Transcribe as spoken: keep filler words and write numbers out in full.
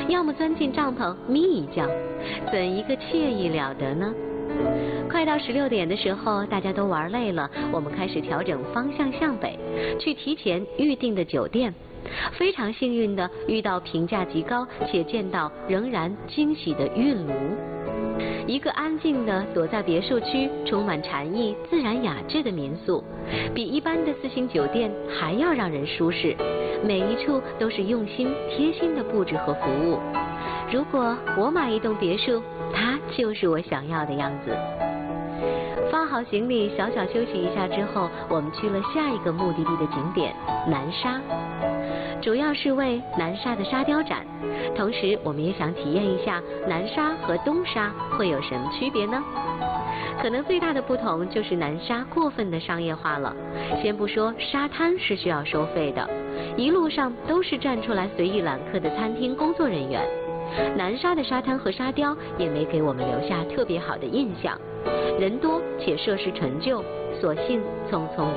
要么钻进帐篷眯一觉，怎一个惬意了得呢？快到十六点的时候，大家都玩累了，我们开始调整方向向北，去提前预定的酒店。非常幸运的遇到评价极高且见到仍然惊喜的韵炉，一个安静的躲在别墅区、充满禅意、自然雅致的民宿，比一般的四星酒店还要让人舒适，每一处都是用心贴心的布置和服务。如果我买一栋别墅，它就是我想要的样子。放好行李，小小休息一下之后，我们去了下一个目的地的景点南沙，主要是为南沙的沙雕展，同时我们也想体验一下南沙和东沙会有什么区别呢？可能最大的不同就是南沙过分的商业化了，先不说沙滩是需要收费的，一路上都是站出来随意揽客的餐厅工作人员。南沙的沙滩和沙雕也没给我们留下特别好的印象，人多且设施陈旧，索性匆匆